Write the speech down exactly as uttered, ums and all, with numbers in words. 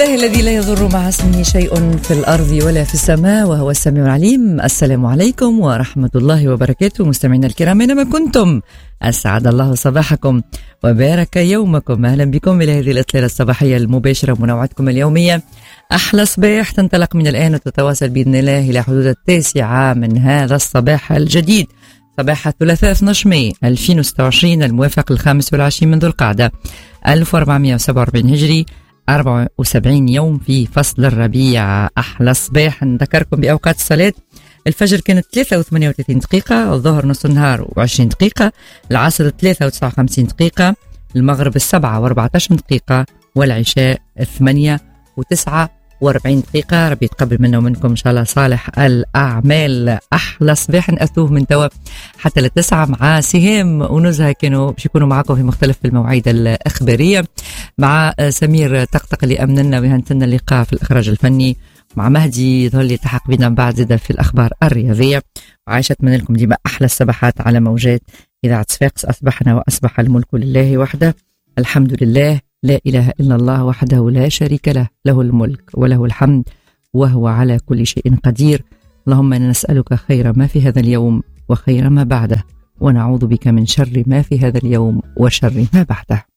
الله الذي لا يضر مع اسمه شيء في الأرض ولا في السماء وهو السميع العليم. السلام عليكم ورحمة الله وبركاته مستمعينا الكرام أينما كنتم، أسعد الله صباحكم وبارك يومكم. أهلا بكم إلى هذه الإطلالة الصباحية المباشرة منوعتكم اليومية. أحلى صباح تنطلق من الآن وتتواصل بإذن الله إلى حدود التاسعة من هذا الصباح الجديد، صباح الثلاثاء اثني عشر ماي ألفين وستة وعشرين الموافق الخامس والعشرين من ذو القعدة ألف وأربعمائة وسبعة وأربعين هجري، أربعة وسبعين يوم في فصل الربيع. أحلى صباح. نذكركم بأوقات الصلاة: الفجر كانت ثلاثة وثمانية وثلاثين دقيقة، الظهر نص النهار وعشرين دقيقة، العصر ثلاثة وتسعة وخمسين دقيقة، المغرب السبعة وأربعة عشر دقيقة، والعشاء الثمانية وتسعة وأربعين دقيقة. ربي يتقبل منا ومنكم إن شاء الله صالح الأعمال. أحلى صباح نأتوه من توا حتى للتسعة مع سهام ونزهة، كانوا باش يكونوا معكم في مختلف المواعيد الإخبارية، مع سمير طقطق اللي أمننا ويهنتنا اللقاء في الإخراج الفني، مع مهدي ظل يلتحق بنا بعد زادة في الأخبار الرياضية. وعايشة أتمنى لكم ديما أحلى الصباحات على موجات إذاعة صفاقس. أصبحنا وأصبح الملك لله وحده، الحمد لله، لا إله إلا الله وحده لا شريك له، له الملك وله الحمد وهو على كل شيء قدير. اللهم إنا نسألك خير ما في هذا اليوم وخير ما بعده، ونعوذ بك من شر ما في هذا اليوم وشر ما بعده.